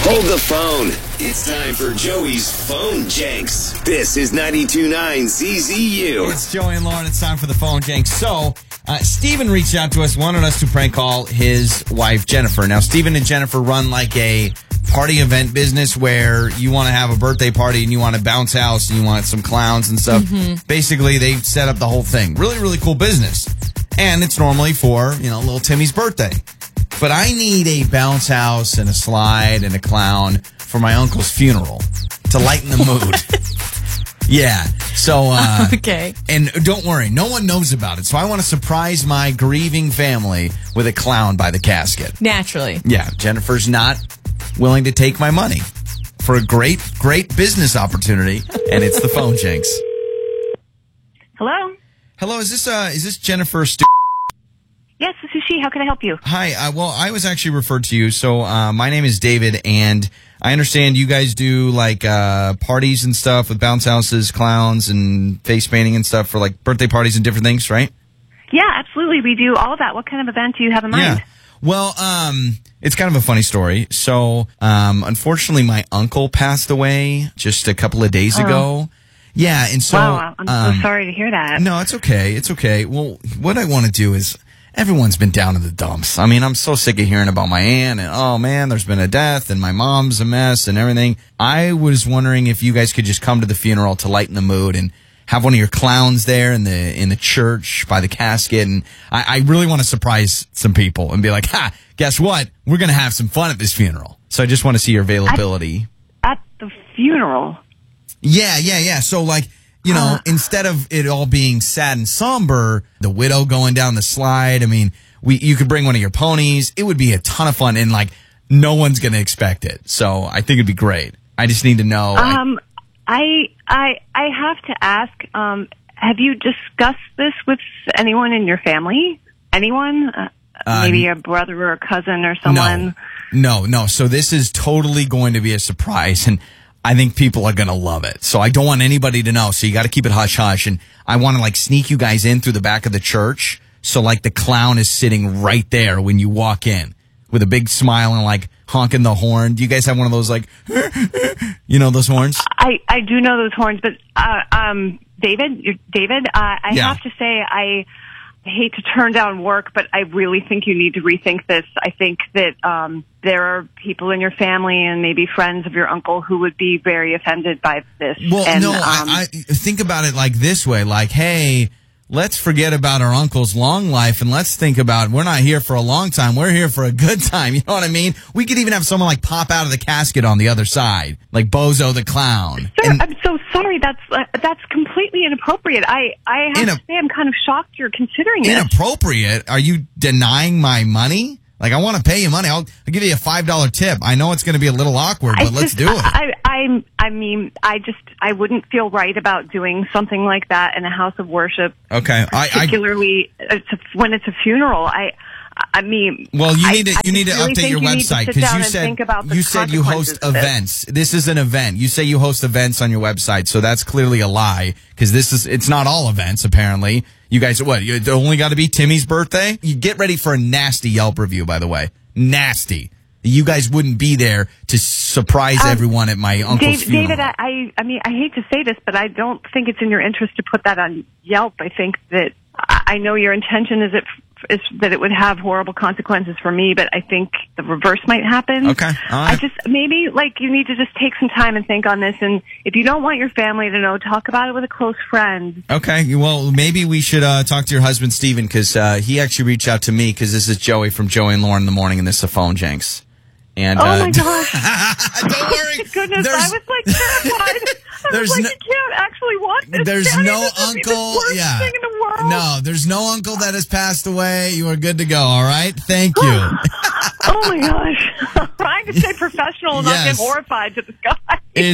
Hold the phone. It's time for Joey's Phone Janks. This is 92.9 ZZU. It's Joey and Lauren. It's time for the phone jank. So, Steven reached out to us, wanted us to prank call his wife, Jennifer. Now, Steven and Jennifer run like a party event business where you want to have a birthday party and you want a bounce house and you want some clowns and stuff. Basically, they set up the whole thing. Really, really cool business. And it's normally for, little Timmy's birthday. But I need a bounce house and a slide and a clown for my uncle's funeral to lighten the mood. Yeah. So, okay. And don't worry, no one knows about it. So I want to surprise my grieving family with a clown by the casket. Naturally. Yeah. Jennifer's not willing to take my money for a great, great business opportunity. And it's the phone janks. Hello? Hello. Is this Jennifer Yes, this is she. How can I help you? Hi. Well, I was actually referred to you. So my name is David, and I understand you guys do like parties and stuff with bounce houses, clowns, and face painting and stuff for like birthday parties and different things, right? Yeah, absolutely. We do all of that. What kind of event do you have in mind? Yeah. Well, it's kind of a funny story. So, unfortunately, my uncle passed away just a couple of days ago. Yeah, and so... Wow, I'm so sorry to hear that. No, it's okay. It's okay. Well, what I want to do is... Everyone's been down in the dumps. I mean, I'm so sick of hearing about my aunt and, oh, man, there's been a death and my mom's a mess and everything. I was wondering if you guys could just come to the funeral to lighten the mood and have one of your clowns there in the church by the casket. And I really want to surprise some people and be like, guess what? We're going to have some fun at this funeral. So I just want to see your availability. At the funeral? Yeah. So, like... instead of it all being sad and somber, the widow going down the slide, I mean, you could bring one of your ponies. It would be a ton of fun, and, like, no one's going to expect it. So I think it'd be great. I just need to know. I have to ask, have you discussed this with anyone in your family? Anyone? Maybe a brother or a cousin or someone? No. So this is totally going to be a surprise, and I think people are going to love it. So I don't want anybody to know. So you got to keep it hush-hush. And I want to, like, sneak you guys in through the back of the church. So, like, the clown is sitting right there when you walk in with a big smile and, like, honking the horn. Do you guys have one of those, like, those horns? I do know those horns. But, David, I have to say I hate to turn down work, but I really think you need to rethink this. I think that there are people in your family and maybe friends of your uncle who would be very offended by this. Well, I think about it like this way. Like, hey, let's forget about our uncle's long life and let's think about we're not here for a long time. We're here for a good time. You know what I mean? We could even have someone, like, pop out of the casket on the other side, like Bozo the Clown. Sir, I'm so sorry. That's completely inappropriate. I have to say I'm kind of shocked you're considering this. Inappropriate? Are you denying my money? Like, I want to pay you money. I'll give you a $5 tip. I know it's going to be a little awkward, but let's do it. I wouldn't feel right about doing something like that in a house of worship. Okay. Particularly when it's a funeral. Well, you need to update your website because you said you host events. This is an event. You say you host events on your website, so that's clearly a lie because it's not all events apparently. You guys, it only got to be Timmy's birthday? You get ready for a nasty Yelp review, by the way. Nasty. You guys wouldn't be there to surprise everyone at my uncle's funeral. David, I hate to say this, but I don't think it's in your interest to put that on Yelp. I think that I know your intention is that it would have horrible consequences for me, but I think the reverse might happen. Okay. All right. Maybe you need to just take some time and think on this, and if you don't want your family to know, talk about it with a close friend. Okay. Well, maybe we should talk to your husband, Steven, because he actually reached out to me because this is Joey from Joey and Lauren in the Morning, and this is a phone janks. And, oh my gosh! Don't worry. Goodness, I was terrified. You can't actually want this. There's Daddy, no this uncle. Would be the worst thing in the world. No, there's no uncle that has passed away. You are good to go. All right. Thank you. Oh my gosh! I'm trying to stay professional and not get horrified to this guy.